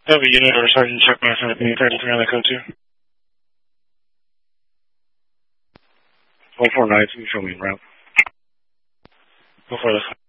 Have a unit or Sergeant check my 33 on the code 2. 149, you show me route. Before this.